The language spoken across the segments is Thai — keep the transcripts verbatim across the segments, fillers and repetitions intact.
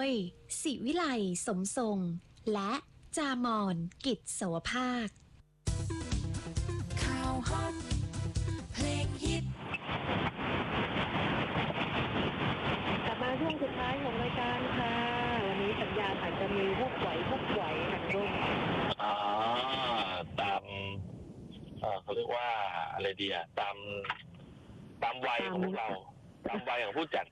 ยศิวิไลสมทรงและจามอนกิจสวภาคข่าวฮอตเพลงฮิตกลับมาช่วงสุดท้ายของรายการค่ะวันนี้สัญญาณอาจจะมีวุบไหววุบไหวหันรุ่งอ๋อตามเออเขาเรียกว่าอะไรดีอะตามตามวัยของพวกเราตามวัยของผู้จัด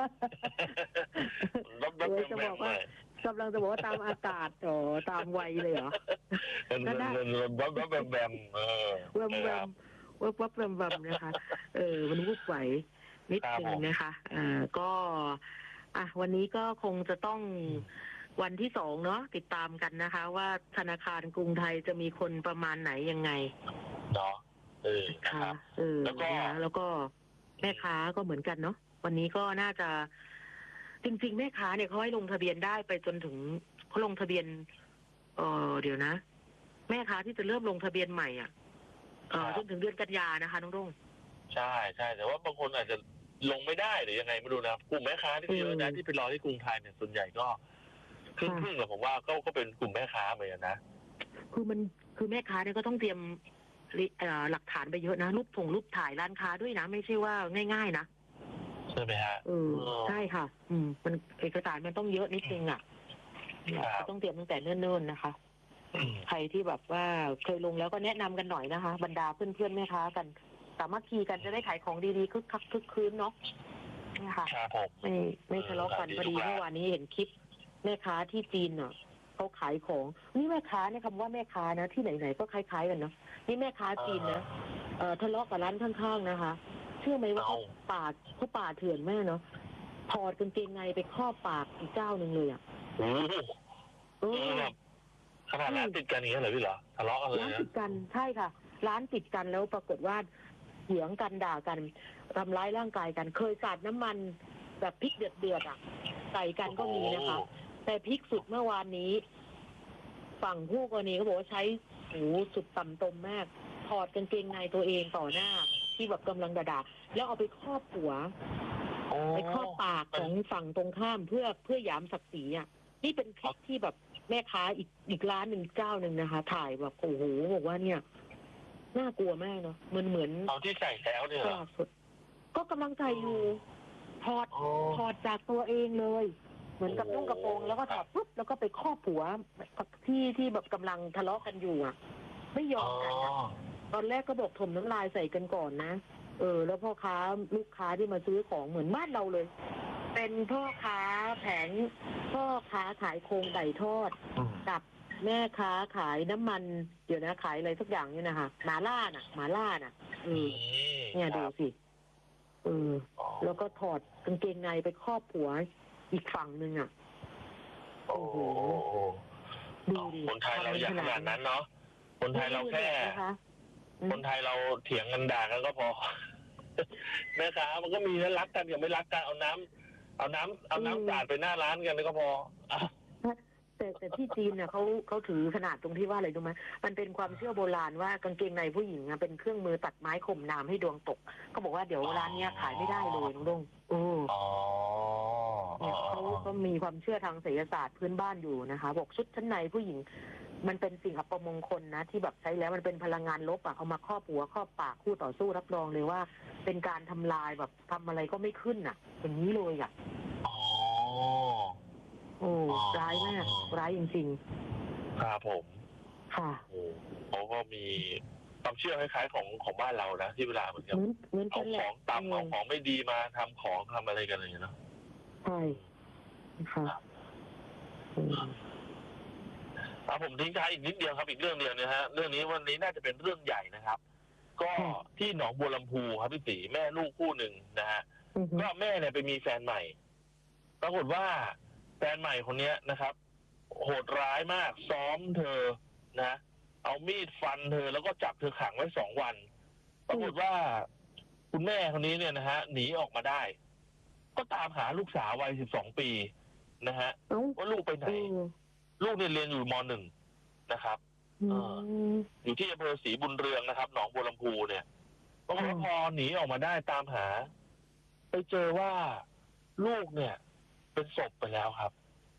รบรบแบมเลยกำลังจะบอกว่าตามอากาศโอ้ตามวัยเลยเหรอนั่นได้รบรบแบมแบมเออแวมแวมวับวับแวมแวมนะคะเออมันวุบไหวนิดนึงนะคะอ่าก็อ่ะวันนี้ก็คงจะต้องวันที่สองเนาะติดตามกันนะคะว่าธนาคารกรุงไทยจะมีคนประมาณไหนยังไงเนาะเออครับเออแล้วก็แล้วก็แม่ค้าก็เหมือนกันเนาะวันนี้ก็น่าจะจริงๆแม่ค้าเนี่ยเขาให้ลงทะเบียนได้ไปจนถึงเขาลงทะเบียนเออเดี๋ยวนะแม่ค้าที่จะเริ่มลงทะเบียนใหม่อ่ะเออจนถึงเดือนกันยานะคะน้องรุ่งใช่ใช่แต่ว่าบางคนอาจจะลงไม่ได้หรือยังไงไม่รู้นะกลุ่มแม่ค้าที่เยอะนะที่ไปรอที่กรุงไทยเนี่ยส่วนใหญ่ก็ครึ่งๆแหละผมว่าก็ก็เป็นกลุ่มแม่ค้าเหมือนกันนะคือมันคือแม่ค้าเนี่ยก็ต้องเตรียมหลักฐานไปเยอะนะรูปถ่งรูปถ่ายร้านค้าด้วยนะไม่ใช่ว่าง่ายๆนะใช่ไหมฮะเออใช่ค่ะอืมมันเอกสารมันต้องเยอะนิดนึงอ่ะก็ต้องเตรียมตั้งแต่เนิ่นๆนะคะใครที่แบบว่าเคยลงแล้วก็แนะนำกันหน่อยนะคะบรรดาเพื่อนๆแม่ค้ากันสามัคคีกันจะได้ขายของดีๆคึกคักคึกคืนเนาะนี่ค่ะไม่ไม่ทะเลาะกันพอดีเมื่อวานนี้เห็นคลิปแม่ค้าที่จีนเนาะเขาขายของนี่แม่ค้าเนี่ยคำว่าแม่ค้านะที่ไหนๆก็คล้ายๆกันเนาะนี่แม่ค้าจีนนะเอ่อทะเลาะกับร้านข้างๆนะคะเชื่อไหมว่าเขาปาดเขาปาดเถื่อนแม่เนาะถอดกางเกงในไปครอบปากอีกเจ้าหนึ่งเลยอ่ะเออแบบขนาดร้านติดกันอย่างนี้เหรอพี่เหรอทะเลาะกันเลยนะร้านติดกันใช่ค่ะร้านติดกันแล้วปรากฏว่าเถียงกันด่ากันทำร้ายร่างกายกันเคยสาดน้ำมันแบบพริกเดือดๆอ่ะใส่กันก็มีนะคะแต่พริกสุดเมื่อวานนี้ฝั่งผู้กรณีเขาบอกว่าใช้หูสุดต่ำตมมากถอดกางเกงในตัวเองต่อหน้าที่แบบกำลังด่าแล้วเอาไปครอบหัวไปครอบปากของฝั่งตรงข้ามเพื่อเพื่อหยามศักดิ์ศรีอ่ะนี่เป็นคลิปที่แบบแม่ค้าอีกอีกร้านหนึ่งเจ้าหนึ่งนะคะถ่ายแบบโอ้โหบอกว่าเนี่ยน่ากลัวมากเนาะมันเหมือนเอาที่ใส่แล้วเนี่ยก็กำลังใส่อยู่ถอดถอดจากตัวเองเลยเหมือนกับนุ่งกระโปรงแล้วก็ถอดปุ๊บแล้วก็ไปครอบหัวที่ที่แบบกำลังทะเลาะกันอยู่อ่ะไม่ยอมกันตอนแรกก็บอกถมน้ำลายใส่กันก่อนนะเออแล้วพ่อค้าลูกค้าที่มาซื้อของเหมือนบ้านเราเลยเป็นพ่อค้าแผงพ่อค้าขายโครงไก่ทอดกับแม่ค้าขายน้ำมันเดี๋ยวนะขายอะไรสักอย่างนี่นะคะหมาล่าน่ะหมาล่าน่ะเออเนี่ยดูสิเออแล้วก็ถอดกางเกงในไปครอบหัวอีกฝั่งหนึ่งอ่ะโอ้โหดูดิคนไทยเราอย่างขนาดนั้นเนาะคนไทยเราแค่คนไทยเราเถียงกันด่ากันก็พอแม่ค้ามันก็มีนะรักกันกับไม่รักกันเอาน้ำเอาน้ำเอาน้ำสาดไปหน้าร้านกันก็พอแต่แต่ที่จีนเนี่ยเขาเขาถือขนาดตรงที่ว่าอะไรรู้ไหมมันเป็นความเชื่อโบราณว่ากางเกงในผู้หญิงเป็นเครื่องมือตัดไม้ข่มน้ำให้ดวงตกเขาบอกว่าเดี๋ยวร้านนี้ขายไม่ได้เลยน้องดงโอ้เนี่ยเขาก็มีความเชื่อทางไสยศาสตร์พื้นบ้านอยู่นะคะบอกชุดชั้นในผู้หญิงมันเป็นสิ่งอัปมงคลนะที่แบบใช้แล้วมันเป็นพลังงานลบอ่ะเอามาครอบหัวครอบปากคู่ต่อสู้รับรองเลยว่าเป็นการทำลายแบบทำอะไรก็ไม่ขึ้นอ่ะอย่างนี้เลยอ่ะโอ้ร้ายมากร้ายจริงๆครับผมค่ะโอ้เขาก็มีความเชื่อคล้ายๆของของบ้านเรานะที่เวลาเหมือนกับเอาของต่ำเอาของไม่ดีมาทำของทำอะไรกันอย่างเงี้ยเนาะใช่ค่ะเอาผมทิ้งท้ายอีกนิดเดียวครับอีกเรื่องเดียวนะฮะเรื่องนี้วันนี้น่าจะเป็นเรื่องใหญ่นะครับก็ที่หนองบัวลำพูครับพี่ตีแม่ลูกคู่หนึ่งนะฮะก็แม่เนี่ยไปมีแฟนใหม่ปรากฏว่าแฟนใหม่คนนี้นะครับโหดร้ายมากซ้อมเธอนะเอามีดฟันเธอแล้วก็จับเธอขังไว้สองวันปรากฏว่าคุณแม่คนนี้เนี่ยนะฮะหนีออกมาได้ก็ตามหาลูกสาววัยสิบสองปีนะฮะว่าลูกไปไหนลูกเนี่ยเรียนอยู่มหนึ่งนะครับเอออยู่ที่อำเภอศรีบุญเรืองนะครับหนองบัวลำพูเนี่ยปรากฏว่าพอหนีออกมาได้ตามหาไปเจอว่าลูกเนี่ยเป็นศพไปแล้วครับ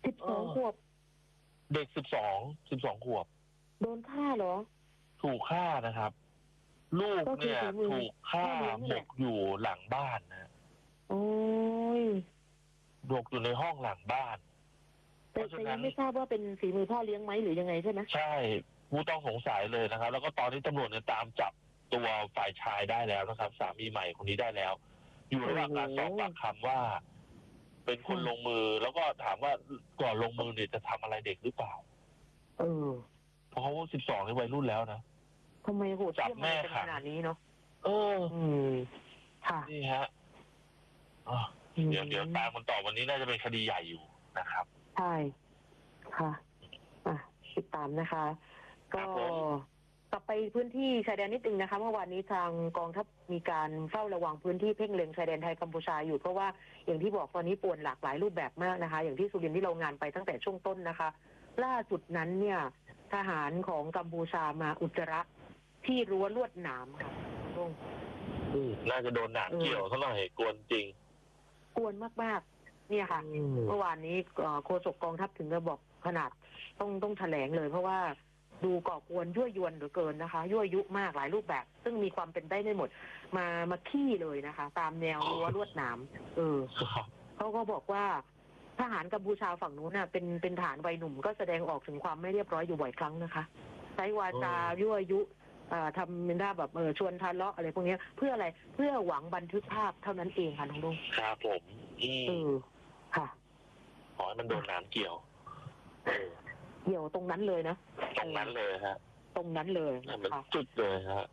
สิบสองขวบเด็กสิบสองสิบสองขวบโดนฆ่าเหรอถูกฆ่านะครับ ลูกเนี่ยก็คือถูกฆ่าพ่อเลี้ยงหนี่มแหละกอยู่หลังบ้านนะโอ้ยหมกอยู่ในห้องหลังบ้าน เพแต่ราะฉะแต่นั้ยันงไม่ทราบว่าเป็นฝีมือพ่อเลี้ยงไหมหรือยังไงใช่ไหมใช่ผู้ต้องสงสัยเลยนะครับ แล้วก็ตอนนี้ตำรวจเนี่ยตามจับตัวฝ่ายชายได้แล้วนะครับ สามีใหม่คนนี้ได้แล้ว อยู่ระหว่างการสอบปากคำว่า เป็นคนลงมือ แล้วก็ถามว่าก่อนลงมือเนี่ยจะทำอะไรเด็กหรือเปล่าเออเพราะเขาสิบสองในวัยรุ่นแล้วนะทำไมโหดจับเยี่ยมแม่อะไรกันขังขนาดนี้เนาะเอออืม ค่ะนี่ฮะอ่ะเดี๋ยวเดี๋ยวตามกันต่อวันนี้น่าจะเป็นคดีใหญ่อยู่นะครับใช่ ค่ะ อ่ะ ติดตามนะคะครัก็บผมกลับไปพื้นที่ชายแดนนิดนึงนะคะเมื่อวานนี้ทางกองทัพมีการเฝ้าระวังพื้นที่เพ่งเล็งชายแดนไทยกัมพูชาอยู่เพราะว่าอย่างที่บอกตอนนี้ป่วนหลากหลายรูปแบบมากนะคะ อย่างที่สุรินทร์ที่เรางานไปตั้งแต่ช่วงต้นนะคะ ล่าสุดนั้นเนี่ย ทหารของกัมพูชามาอุจจาระที่รั้วลวดหนามค่ะตรงอืมน่าจะโดนหนังเกี่ยวซะหน่อยกวนจริงกวนมากๆ เนี่ยค่ะ เมื่อวานนี้เอ่อโฆษกกองทัพถึงก็บอกขนาดต้องต้องแถลงเลย เพราะว่าดูก่อกวนยั่วยวนเหลือเกินนะคะ ยั่วยุมากหลายรูปแบบ ซึ่งมีความเป็นได้ไม่หมด มามาขี้เลยนะคะ ตามแนวรั้วลวดหนามเออครับเขาก็บอกว่าทหารกัมพูชาฝั่งนู้นน่ะเป็นเป็นฐานวัยหนุ่มก็แสดงออกถึงความไม่เรียบร้อยอยู่บ่อยครั้งนะคะใช้วาจายั่วยุเอ่อทำเป็นหน้าแบบเออชวนทะเลาะอะไรพวกเนี้ยเพื่ออะไรเพื่อหวังบันทึกภาพเท่านั้นเองค่ะน้องลุงครับผมอืมเออค่ะขอให้มันโดนน้ำเกี่ยวเออเกี่ยวตรงนั้นเลยนะตรงนั้นเลยฮะตรงนั้นเลยให้นะมันคะจุดเลยฮะ